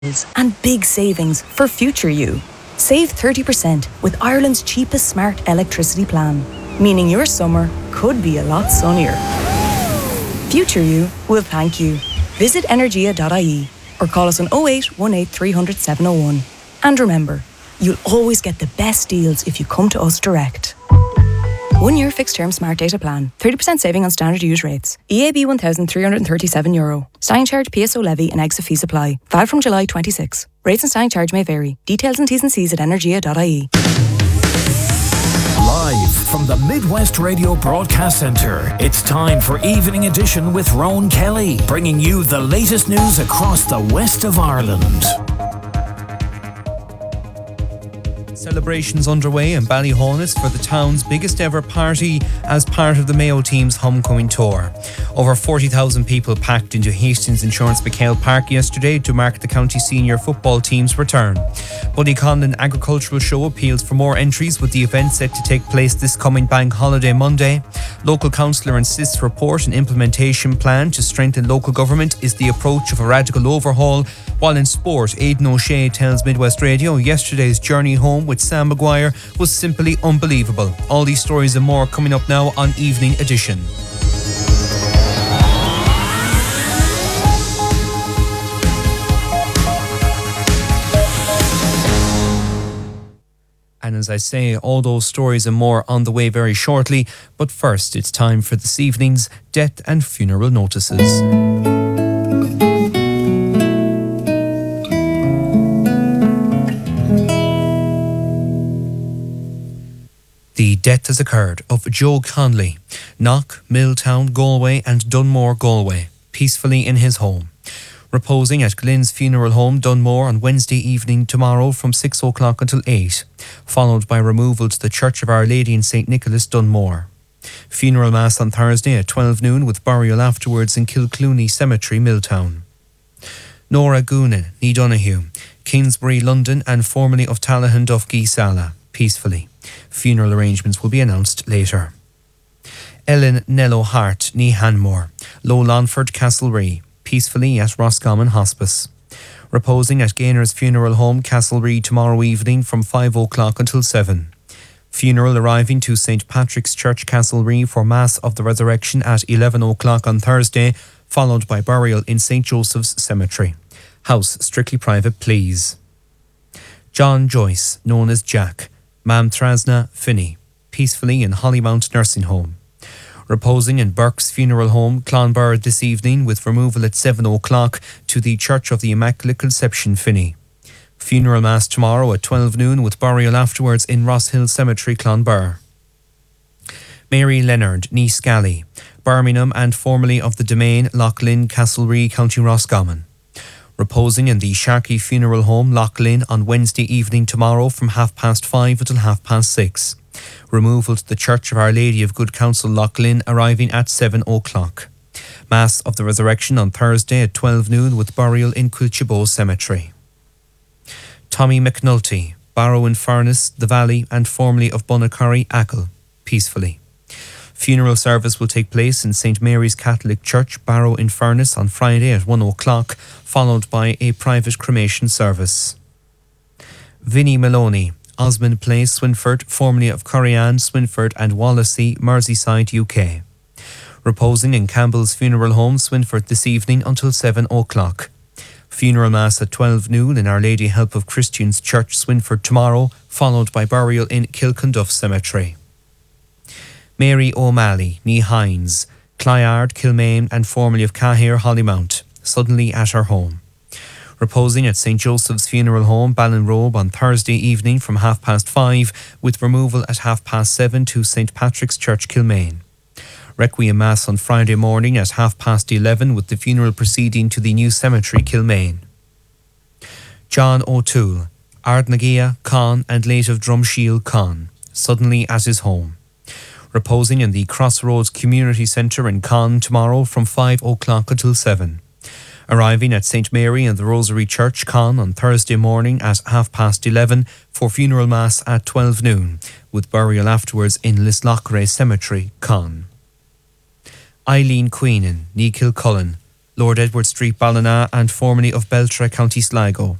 and big savings for future you. Save 30% with Ireland's cheapest smart electricity plan, meaning your summer could be a lot sunnier. Future you will thank you. Visit energia.ie or call us on 0818 300 701. And remember, you'll always get the best deals if you come to us direct. 1 year fixed term smart data plan. 30% saving on standard use rates. EAB €1,337. Standing charge, PSO levy and exit fees apply. Valid from July 26. Rates and standing charge may vary. Details and T's and C's at energia.ie. Live from the Midwest Radio Broadcast Centre, it's time for Evening Edition with Rowan Kelly, bringing you the latest news across the west of Ireland. Celebrations underway in Ballyhaunis for the town's biggest ever party as part of the Mayo team's homecoming tour. Over 40,000 people packed into Hastings Insurance McHale Park yesterday to mark the county senior football team's return. Buddy Conlon Agricultural Show appeals for more entries, with the event set to take place this coming bank holiday Monday. Local councillor insists report and implementation plan to strengthen local government is the approach of a radical overhaul. While in sport, Aidan O'Shea tells Midwest Radio yesterday's journey home with Sam Maguire was simply unbelievable. All these stories and more coming up now on Evening Edition. And as I say, all those stories and more on the way very shortly. But first, it's time for this evening's death and funeral notices. The death has occurred of Joe Conley, Knock, Milltown, Galway and Dunmore, Galway, peacefully in his home. Reposing at Glyn's Funeral Home, Dunmore, on Wednesday evening tomorrow from 6 o'clock until 8, followed by removal to the Church of Our Lady in St Nicholas, Dunmore. Funeral Mass on Thursday at 12 noon with burial afterwards in Kilclooney Cemetery, Milltown. Nora Goonan, Ní Donoghue, Kingsbury, London and formerly of Tallahan, Duffgee, Sala, peacefully. Funeral arrangements will be announced later. Ellen Nello Hart, Ní Hanmore, Low Lonford, Castlerea, peacefully at Roscommon Hospice. Reposing at Gaynor's Funeral Home, Castlerea, tomorrow evening from 5 o'clock until 7. Funeral arriving to St Patrick's Church, Castlerea for Mass of the Resurrection at 11 o'clock on Thursday, followed by burial in St Joseph's Cemetery. House strictly private, please. John Joyce, known as Jack, Mam Trasna, Finney, peacefully in Hollymount Nursing Home. Reposing in Burke's Funeral Home, Clonbur, this evening with removal at 7 o'clock to the Church of the Immaculate Conception, Finney. Funeral Mass tomorrow at 12 noon with burial afterwards in Rosshill Cemetery, Clonbur. Mary Leonard, Ní Scally, Birmingham and formerly of the Domain, Loughlin, Castlerea, County Roscommon. Reposing in the Sharkey Funeral Home, Loughlin, on Wednesday evening tomorrow from 5:30 until 6:30. Removal to the Church of Our Lady of Good Counsel, Loughlin, arriving at 7 o'clock. Mass of the Resurrection on Thursday at 12 noon with burial in Quilchabo Cemetery. Tommy McNulty, Barrow in Furness, The Valley and formerly of Bunnacurry, Achill, peacefully. Funeral service will take place in St Mary's Catholic Church, Barrow in Furness on Friday at 1 o'clock, followed by a private cremation service. Vinnie Maloney, Osmond Place, Swinford, formerly of Curryan, Swinford and Wallasey, Merseyside, UK. Reposing in Campbell's Funeral Home, Swinford, this evening until 7 o'clock. Funeral Mass at 12 noon in Our Lady Help of Christians Church, Swinford tomorrow, followed by burial in Kilkenduff Cemetery. Mary O'Malley, Ní Hines, Clyard, Kilmaine and formerly of Cahir, Hollymount, suddenly at her home. Reposing at St Joseph's Funeral Home, Ballinrobe, on Thursday evening from 5:30 with removal at 7:30 to St Patrick's Church, Kilmaine. Requiem Mass on Friday morning at 11:30 with the funeral proceeding to the new cemetery, Kilmaine. John O'Toole, Ardnagia, Con and late of Drumshiel, Con, suddenly at his home. Reposing in the Crossroads Community Centre in Con tomorrow from 5 o'clock until 7. Arriving at St Mary and the Rosary Church, Con, on Thursday morning at 11:30 for funeral mass at 12 noon, with burial afterwards in Lislochray Cemetery, Con. Eileen Queenan, Ní Kilcullen, Lord Edward Street, Ballina, and formerly of Beltra, County Sligo.